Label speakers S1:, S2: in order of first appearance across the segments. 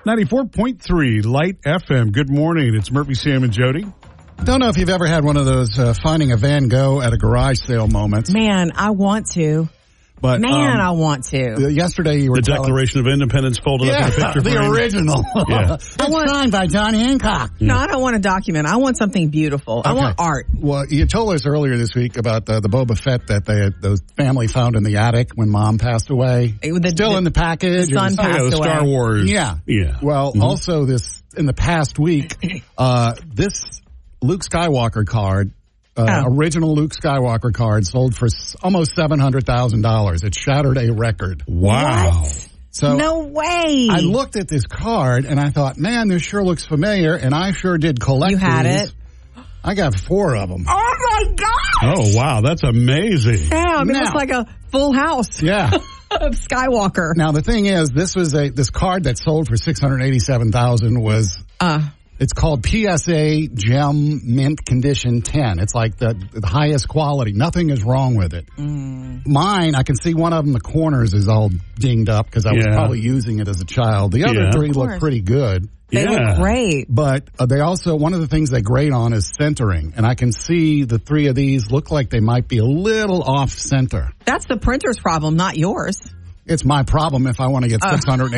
S1: 94.3 Light FM. Good morning. It's Murphy, Sam, and Jody.
S2: Don't know if you've ever had one of those finding a Van Gogh at a garage sale moments.
S3: Man, I want to.
S2: But
S3: I want to.
S2: Yesterday you were
S1: the Declaration of Independence folded up in a picture
S2: the
S1: frame.
S2: original.
S1: Yeah.
S2: It's signed by John Hancock.
S3: No, I don't want a document. I want something beautiful. I want art.
S2: Well, you told us earlier this week about the Boba Fett that the family found in the attic when Mom passed away. Still in the package.
S3: The son passed away.
S1: Star Wars.
S2: Yeah. Well, also in the past week, this Luke Skywalker card. Original Luke Skywalker card sold for almost $700,000. It shattered a record.
S1: Wow.
S3: What?
S2: So
S3: no way.
S2: I looked at this card and I thought, man, this sure looks familiar. And I sure did collect
S3: You had
S2: these.
S3: it?
S2: I got 4 of them.
S3: Oh, my gosh.
S1: Oh, wow. That's amazing.
S3: Sam, it looks like a full house.
S2: Yeah.
S3: Of Skywalker.
S2: Now, the thing is, this card that sold for $687,000 was... It's called PSA Gem Mint Condition 10. It's like the highest quality. Nothing is wrong with it. Mine, I can see one of them, the corners is all dinged up because I was probably using it as a child. The other 3 look pretty good.
S3: They look great.
S2: But they also, one of the things they grade on is centering. And I can see the 3 of these look like they might be a little off center.
S3: That's the printer's problem, not yours.
S2: It's my problem if I want to get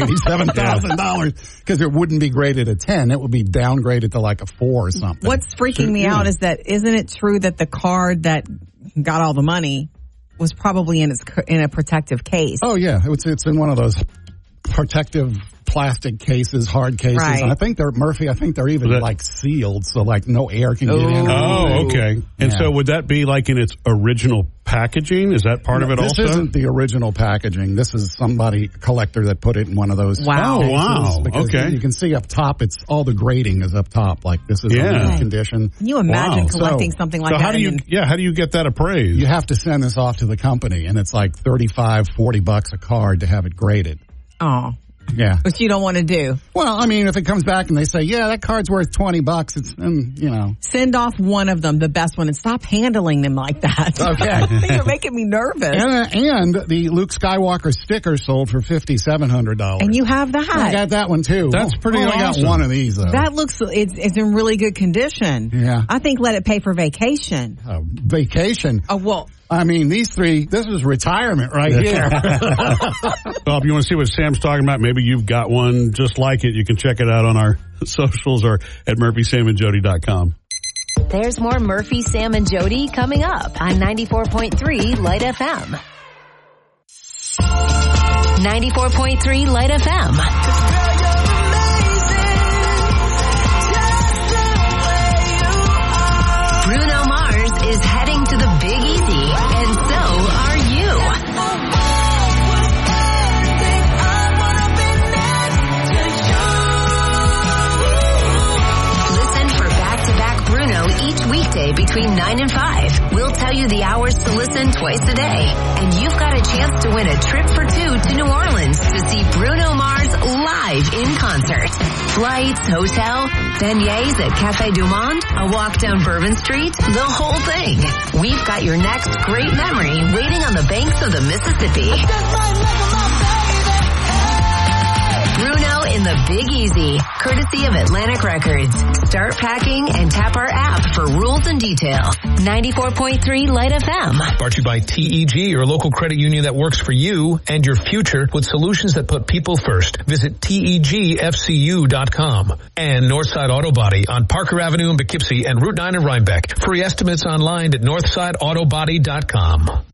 S2: $687,000 because it wouldn't be graded a 10. It would be downgraded to like a 4 or something.
S3: What's freaking me out is that isn't it true that the card that got all the money was probably in a protective case?
S2: Oh, yeah. It's in one of those protective plastic cases, hard cases.
S3: Right.
S2: And I think they're even like sealed so like no air can get in.
S1: Oh, okay. And so would that be like in its original packaging? Is that part of it also?
S2: This isn't the original packaging. This is a collector that put it in one of those.
S3: Wow.
S2: cases.
S1: Oh, wow. Okay.
S2: You can see up top, it's all the grading is up top. Like this is in condition.
S3: Can you imagine collecting something like that?
S1: How do you get that appraised?
S2: You have to send this off to the company and it's like $35-$40 a card to have it graded.
S3: Oh.
S2: Yeah.
S3: Which you don't want to do.
S2: Well, I mean, if it comes back and they say, yeah, that card's worth $20, it's,
S3: Send off one of them, the best one, and stop handling them like that.
S2: Okay.
S3: You're making me nervous.
S2: And the Luke Skywalker sticker sold for $5,700.
S3: And you have that.
S2: I got that one, too.
S1: That's pretty awesome.
S2: I got one of these, though.
S3: That looks, it's in really good condition.
S2: Yeah.
S3: I think let it pay for vacation.
S2: Vacation?
S3: Oh, well.
S2: I mean, these 3, this is retirement right here.
S1: Well, if you want to see what Sam's talking about, maybe you've got one just like it. You can check it out on our socials or at murphysamandjody.com.
S4: There's more Murphy, Sam, and Jody coming up on 94.3 Light FM. 94.3 Light FM. Bruno Mars is heading to the Big Easy, and so are you. Listen for back-to-back Bruno each weekday between 9 and 5. We'll tell you the hours to listen twice a day. And you've got a chance to win a trip for 2 to New Orleans to see Bruno Mars live in concert. Flights, hotel, beignets at Café du Monde, a walk down Bourbon Street, the whole thing. We've got your next great memory waiting on the banks of the Mississippi. Bruno in the Big Easy, courtesy of Atlantic Records. Start packing and tap our app for rules and details. 94.3 Light FM.
S5: Brought to you by TEG, your local credit union that works for you and your future with solutions that put people first. Visit TEGFCU.com. And Northside Auto Body on Parker Avenue in Poughkeepsie and Route 9 in Rhinebeck. Free estimates online at northsideautobody.com.